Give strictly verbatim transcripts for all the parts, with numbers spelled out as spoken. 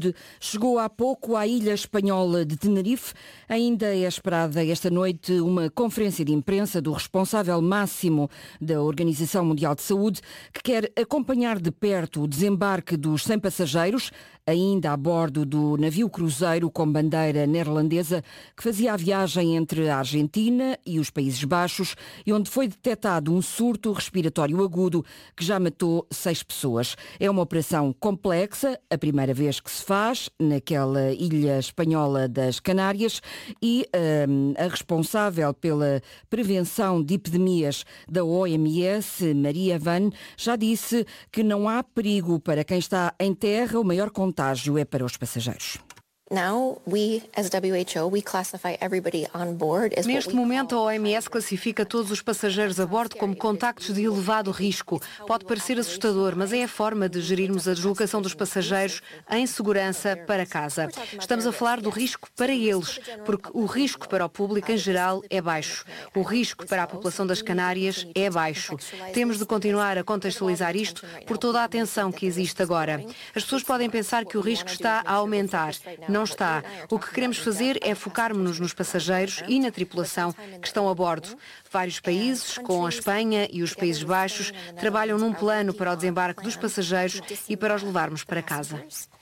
Saúde chegou há pouco à ilha espanhola de Tenerife. Ainda é esperada esta noite uma conferência de imprensa do responsável máximo da Organização Mundial de Saúde, que quer acompanhar de perto o desembarque dos cem passageiros, ainda a bordo do navio cruzeiro com bandeira neerlandesa, que fazia a viagem entre a Argentina e os Países Baixos e onde foi detectado um surto respiratório agudo que já matou seis pessoas. É uma operação complexa, a primeira vez que se faz naquela ilha espanhola das Canárias, e hum, a responsável pela prevenção de epidemias da O M S, Maria Van, já disse que não há perigo para quem está em terra, o maior contágio é para os passageiros. Now, we, as W H O, we classify everybody on board as Neste momento, a O M S classifica todos os passageiros a bordo como contactos de elevado risco. Pode parecer assustador, mas é a forma de gerirmos a deslocação dos passageiros em segurança para casa. Estamos a falar do risco para eles, porque o risco para o público em geral é baixo. O risco para a população das Canárias é baixo. Temos de continuar a contextualizar isto por toda a atenção que existe agora. As pessoas podem pensar que o risco está a aumentar. Não está. O que queremos fazer é focarmos-nos nos passageiros e na tripulação que estão a bordo. Vários países, com a Espanha e os Países Baixos, trabalham num plano para o desembarque dos passageiros e para os levarmos para casa.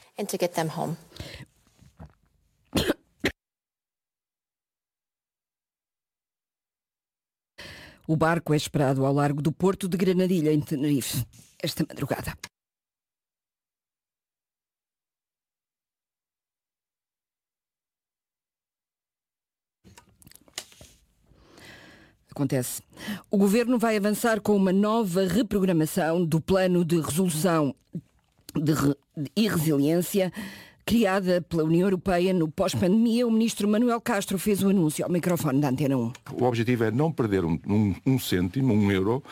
O barco é esperado ao largo do Porto de Granadilha, em Tenerife, esta madrugada. Acontece. O Governo vai avançar com uma nova reprogramação do Plano de Resolução de Re... e Resiliência criada pela União Europeia no pós-pandemia. O ministro Manuel Castro fez o anúncio ao microfone da Antena um. O objetivo é não perder um, um, um cêntimo, um euro,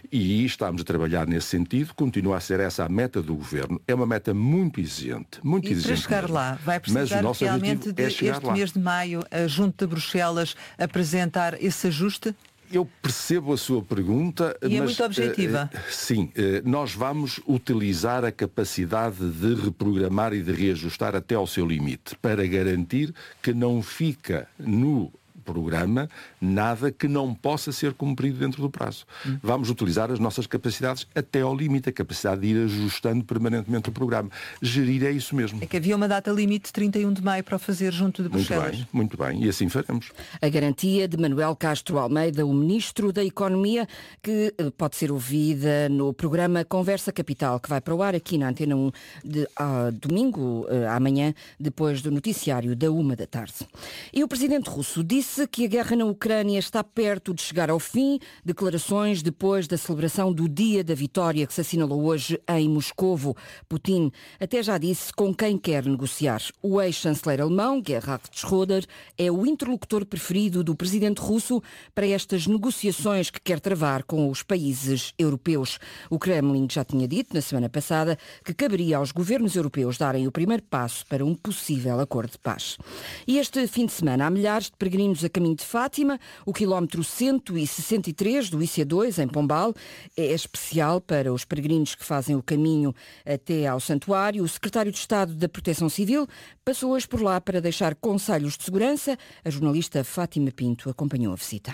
e estamos a trabalhar nesse sentido. Continua a ser essa a meta do Governo. É uma meta muito exigente, muito e exigente. para chegar mesmo. lá, vai precisar realmente de é este lá. mês de maio, junto de Bruxelas, apresentar esse ajuste? Eu percebo a sua pergunta, e é mas, muito objetiva. Uh, sim, uh, nós vamos utilizar a capacidade de reprogramar e de reajustar até ao seu limite, para garantir que não fica no programa nada que não possa ser cumprido dentro do prazo. Hum. Vamos utilizar as nossas capacidades até ao limite, a capacidade de ir ajustando permanentemente o programa. Gerir é isso mesmo. É que havia uma data limite, trinta e um de maio, para o fazer junto de Bruxelas. Muito bem, muito bem, e assim faremos. A garantia de Manuel Castro Almeida, o Ministro da Economia, que pode ser ouvida no programa Conversa Capital, que vai para o ar aqui na Antena um de uh, domingo, uh, amanhã, depois do noticiário da uma da tarde. E o presidente russo disse que a guerra na Ucrânia está perto de chegar ao fim. Declarações depois da celebração do Dia da Vitória, que se assinalou hoje em Moscovo. Putin até já disse com quem quer negociar. O ex-chanceler alemão, Gerhard Schröder, é o interlocutor preferido do presidente russo para estas negociações que quer travar com os países europeus. O Kremlin já tinha dito na semana passada que caberia aos governos europeus darem o primeiro passo para um possível acordo de paz. E este fim de semana há milhares de peregrinos a caminho de Fátima. O quilómetro cento e sessenta e três do I C dois, em Pombal, é especial para os peregrinos que fazem o caminho até ao santuário. O secretário de Estado da Proteção Civil passou hoje por lá para deixar conselhos de segurança. A jornalista Fátima Pinto acompanhou a visita.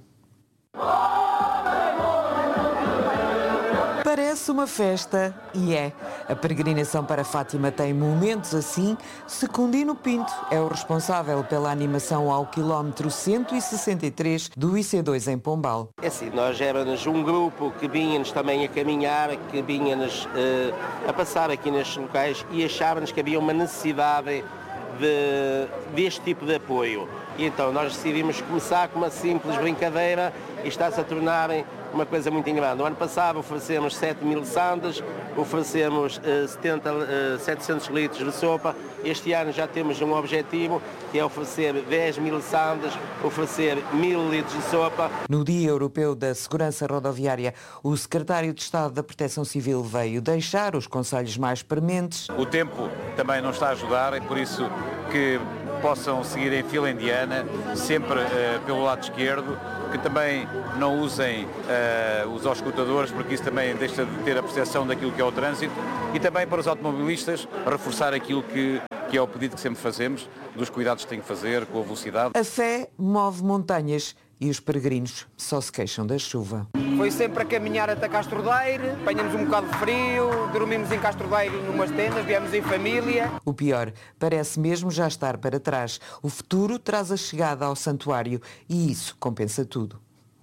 Parece uma festa, e é. A peregrinação para Fátima tem momentos assim. Secundino Pinto é o responsável pela animação ao quilómetro cento e sessenta e três do I C dois em Pombal. É assim, nós éramos um grupo que vinha-nos também a caminhar, que vinha-nos uh, a passar aqui nestes locais e achávamos que havia uma necessidade de, deste tipo de apoio. E então nós decidimos começar com uma simples brincadeira e está-se a tornar uma coisa muito grande. No ano passado oferecemos sete mil sandes, oferecemos uh, setenta, uh, setecentos litros de sopa. Este ano já temos um objetivo, que é oferecer dez mil sandes, oferecer mil litros de sopa. No Dia Europeu da Segurança Rodoviária, o secretário de Estado da Proteção Civil veio deixar os conselhos mais prementes. O tempo também não está a ajudar, é por isso que possam seguir em fila indiana, sempre uh, pelo lado esquerdo, que também não usem uh, os auscultadores, porque isso também deixa de ter a percepção daquilo que é o trânsito, e também para os automobilistas reforçar aquilo que, que é o pedido que sempre fazemos, dos cuidados que têm que fazer com a velocidade. A fé move montanhas e os peregrinos só se queixam da chuva. Foi sempre a caminhar até Castro Daire, apanhamos um bocado de frio, dormimos em Castro Daire numas tendas, viemos em família. O pior parece mesmo já estar para trás. O futuro traz a chegada ao santuário e isso compensa tudo.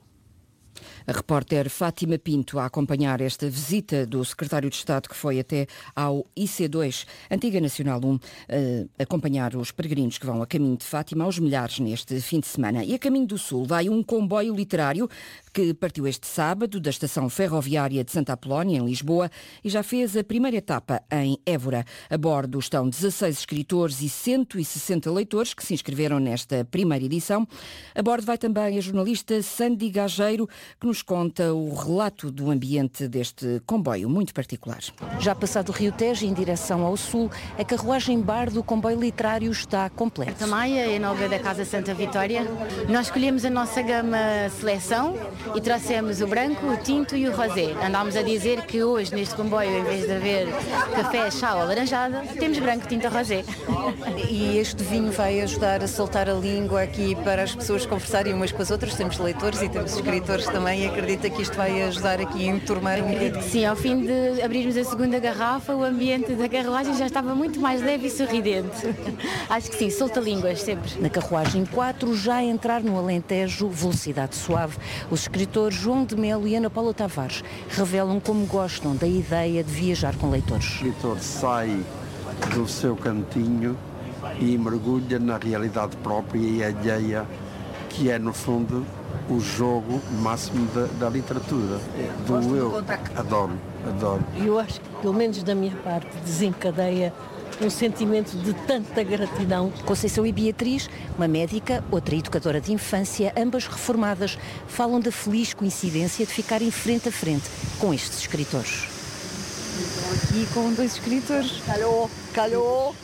A repórter Fátima Pinto a acompanhar esta visita do secretário de Estado que foi até ao I C dois, antiga Nacional um, acompanhar os peregrinos que vão a caminho de Fátima aos milhares neste fim de semana. E a caminho do Sul vai um comboio literário que partiu este sábado da estação ferroviária de Santa Apolónia, em Lisboa, e já fez a primeira etapa em Évora. A bordo estão dezasseis escritores e cento e sessenta leitores que se inscreveram nesta primeira edição. A bordo vai também a jornalista Sandy Gageiro, que nos conta o relato do ambiente deste comboio muito particular. Já passado o Rio Tejo, em direção ao sul, a carruagem bar do comboio literário está completa. Marta Maia, em nome da Casa Santa Vitória. Nós escolhemos a nossa gama seleção e trouxemos o branco, o tinto e o rosé. Andámos a dizer que hoje, neste comboio, em vez de haver café, chá ou laranjada, temos branco, tinto ou rosé. E este vinho vai ajudar a soltar a língua aqui para as pessoas conversarem umas com as outras. Temos leitores e temos escritores também. Acredita que isto vai ajudar aqui a enturmar um bocadinho? Sim, ao fim de abrirmos a segunda garrafa, o ambiente da carruagem já estava muito mais leve e sorridente. Acho que sim, solta línguas sempre. Na carruagem quatro, já a entrar no Alentejo, velocidade suave. Os escritores João de Melo e Ana Paula Tavares revelam como gostam da ideia de viajar com leitores. O escritor sai do seu cantinho e mergulha na realidade própria e alheia, que é, no fundo, o jogo máximo da, da literatura. Do eu. Adoro, adoro. Eu acho que, pelo menos da minha parte, desencadeia um sentimento de tanta gratidão. Conceição e Beatriz, uma médica, outra educadora de infância, ambas reformadas, falam da feliz coincidência de ficarem frente a frente com estes escritores. Estou aqui com dois escritores. Calhou, calhou.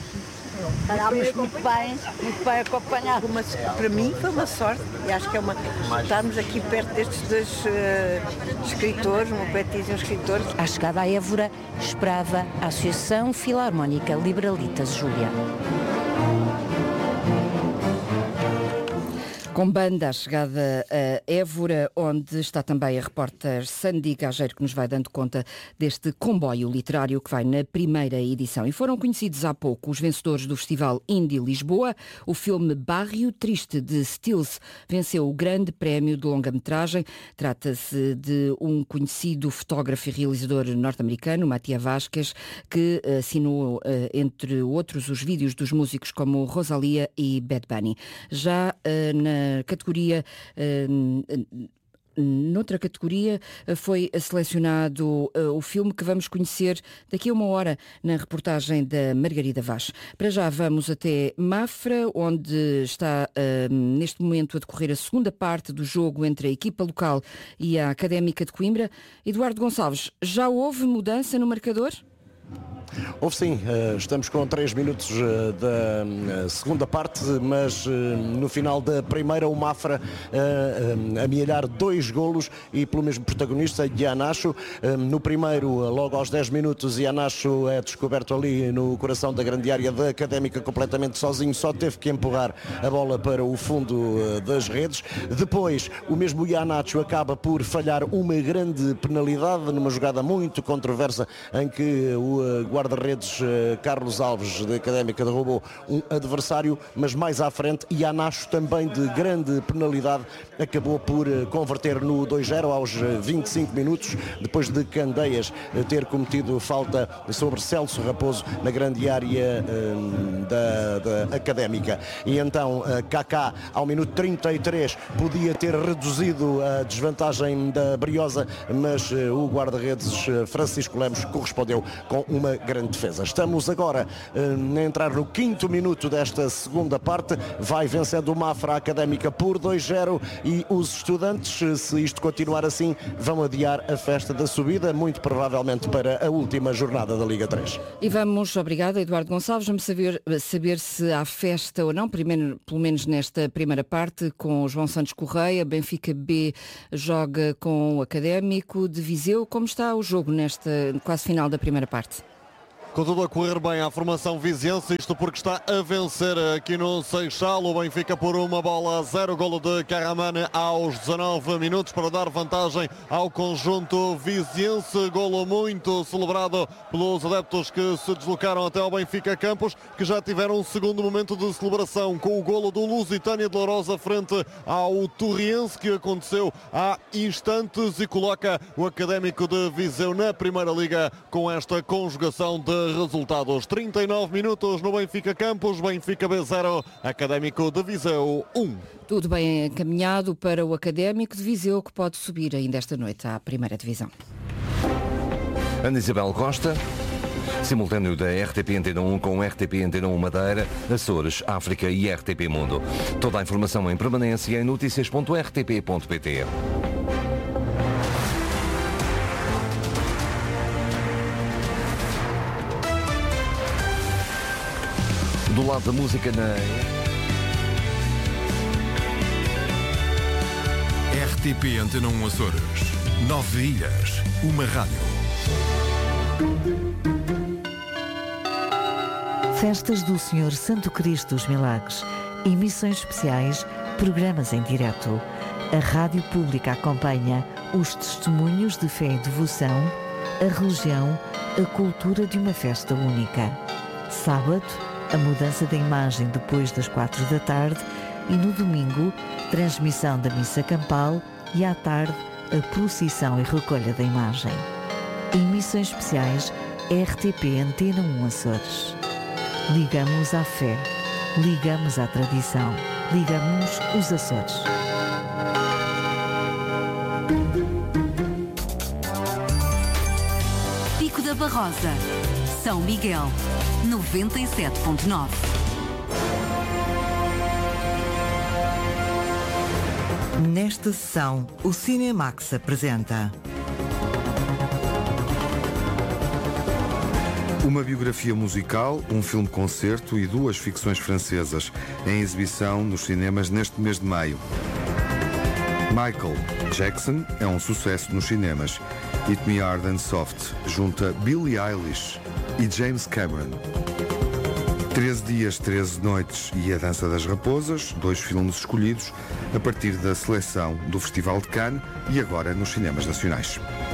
Parámos muito bem, muito bem acompanhados. Mas para mim foi uma sorte e acho que é uma estarmos aqui perto destes dois uh, escritores, um poetisa e um escritor. À chegada a Évora, esperava a Associação Filarmónica Liberalitas Júlia. Com banda à chegada a Évora, onde está também a repórter Sandy Gageiro, que nos vai dando conta deste comboio literário que vai na primeira edição. E foram conhecidos há pouco os vencedores do Festival Indie Lisboa. O filme Barrio Triste, de Stills, venceu o grande prémio de longa-metragem. Trata-se de um conhecido fotógrafo e realizador norte-americano, Matia Vasquez, que assinou, entre outros, os vídeos dos músicos como Rosalia e Bad Bunny. Já na categoria, noutra categoria, foi selecionado o filme que vamos conhecer daqui a uma hora na reportagem da Margarida Vaz. Para já vamos até Mafra, onde está neste momento a decorrer a segunda parte do jogo entre a equipa local e a Académica de Coimbra. Eduardo Gonçalves, já houve mudança no marcador? Houve sim, estamos com três minutos da segunda parte, mas no final da primeira o Mafra a amealhar dois golos e pelo mesmo protagonista, Ianacho. No primeiro, logo aos dez minutos, Ianacho é descoberto ali no coração da grande área da Académica, completamente sozinho, só teve que empurrar a bola para o fundo das redes. Depois, o mesmo Ianacho acaba por falhar uma grande penalidade numa jogada muito controversa em que o guarda-redes Carlos Alves, da Académica, derrubou um adversário, mas mais à frente, Ianacho, também de grande penalidade, acabou por converter no dois zero aos vinte e cinco minutos, depois de Candeias ter cometido falta sobre Celso Raposo na grande área um, da, da Académica. E então Kaká, ao minuto trinta e três, podia ter reduzido a desvantagem da Briosa, mas o guarda-redes Francisco Lemos correspondeu com uma grande defesa. Estamos agora uh, a entrar no quinto minuto desta segunda parte. Vai vencendo o Mafra Académica por dois zero e os estudantes, se isto continuar assim, vão adiar a festa da subida, muito provavelmente para a última jornada da Liga três. E vamos, obrigada Eduardo Gonçalves, vamos saber, saber se há festa ou não, primeiro, pelo menos nesta primeira parte, com o João Santos Correia. Benfica B joga com o Académico de Viseu. Como está o jogo nesta quase final da primeira parte? Com tudo a correr bem à formação viziense, isto porque está a vencer aqui no Seixal. O Benfica por uma bola a zero, golo de Carramane aos dezanove minutos para dar vantagem ao conjunto viziense. Golo muito celebrado pelos adeptos que se deslocaram até ao Benfica Campos, que já tiveram um segundo momento de celebração com o golo do Lusitânia de Lourosa frente ao Torriense, que aconteceu há instantes e coloca o Académico de Viseu na Primeira Liga com esta conjugação de resultados. trinta e nove minutos no Benfica Campos, Benfica B zero, Académico de Viseu um. Tudo bem encaminhado para o Académico de Viseu, que pode subir ainda esta noite à primeira divisão. Ana Isabel Costa, simultâneo da R T P Antena um com R T P Antena um Madeira, Açores, África e R T P Mundo. Toda a informação em permanência em notícias ponto r t p ponto p t. Do lado da música na R T P Antena um Açores. Nove ilhas, uma rádio. Festas do Senhor Santo Cristo dos Milagres. Emissões especiais, programas em direto. A Rádio Pública acompanha os testemunhos de fé e devoção, a religião, a cultura de uma festa única. Sábado, a mudança da imagem depois das quatro da tarde e no domingo, transmissão da missa campal e à tarde, a procissão e recolha da imagem. Emissões especiais R T P Antena um Açores. Ligamos à fé, ligamos à tradição, ligamos os Açores. Pico da Barrosa, São Miguel, noventa e sete ponto nove. Nesta sessão, o Cinemax apresenta uma biografia musical, um filme-concerto e duas ficções francesas em exibição nos cinemas neste mês de maio. Michael Jackson é um sucesso nos cinemas. Hit Me Hard and Soft junta Billie Eilish e James Cameron. treze dias, treze noites e A Dança das Raposas, dois filmes escolhidos a partir da seleção do Festival de Cannes e agora nos cinemas nacionais.